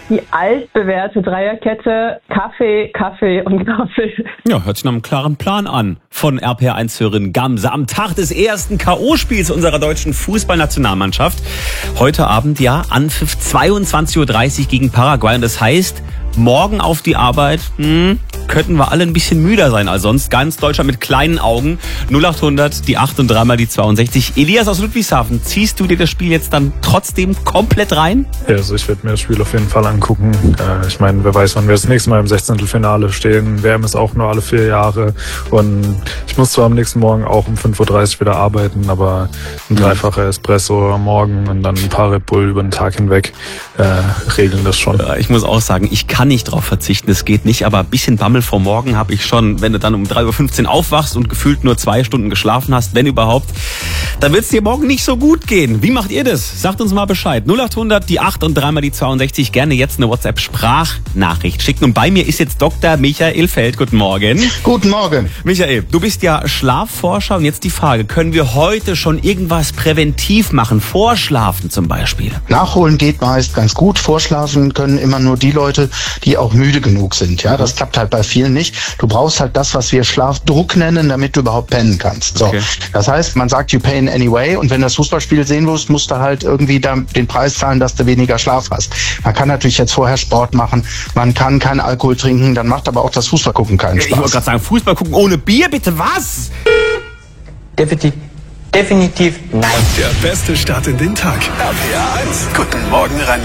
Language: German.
Die altbewährte Dreierkette Kaffee, Kaffee und Kaffee. Ja, hört sich nach einem klaren Plan an von RPR1-Hörerin Gamse am Tag des ersten K.O.-Spiels unserer deutschen Fußballnationalmannschaft. Heute Abend, ja, Anpfiff 22:30 Uhr gegen Paraguay. Und das heißt, morgen auf die Arbeit, könnten wir alle ein bisschen müder sein als sonst. Ganz Deutschland mit kleinen Augen. 0800, die 8 und 3 mal die 62. Elias aus Ludwigshafen, ziehst du dir das Spiel jetzt dann trotzdem komplett rein? Ja, also ich werde mir das Spiel auf jeden Fall angucken. Ich meine, wer weiß, wann wir das nächste Mal im 16. Finale stehen. WM ist auch nur alle 4 Jahre. Und ich muss zwar am nächsten Morgen auch um 5:30 Uhr wieder arbeiten, aber ein dreifacher Espresso am Morgen und dann ein paar Red Bull über den Tag hinweg regeln das schon. Ich muss auch sagen, ich kann nicht drauf verzichten, es geht nicht, aber ein bisschen Bammel vor morgen habe ich schon. Wenn du dann um 3:15 Uhr aufwachst und gefühlt nur 2 Stunden geschlafen hast, wenn überhaupt, dann wird es dir morgen nicht so gut gehen. Wie macht ihr das? Sagt uns mal Bescheid. 0800, die 8 und 3 mal die 62. Gerne jetzt eine WhatsApp-Sprachnachricht schicken. Und bei mir ist jetzt Dr. Michael Feld. Guten Morgen. Guten Morgen. Michael, du bist ja Schlafforscher und jetzt die Frage, können wir heute schon irgendwas präventiv machen? Vorschlafen zum Beispiel? Nachholen geht meist ganz gut. Vorschlafen können immer nur die Leute, die auch müde genug sind. Ja, das klappt halt bei vielen nicht. Du brauchst halt das, was wir Schlafdruck nennen, damit du überhaupt pennen kannst. So. Okay. Das heißt, man sagt, you pain anyway. Und wenn du das Fußballspiel sehen willst, musst du halt irgendwie da den Preis zahlen, dass du weniger Schlaf hast. Man kann natürlich jetzt vorher Sport machen. Man kann keinen Alkohol trinken. Dann macht aber auch das Fußballgucken keinen Spaß. Ich wollte gerade sagen, Fußball gucken ohne Bier, bitte was? Definitiv nein. Der beste Start in den Tag. RPR 1. Guten Morgen, Rhein-Main.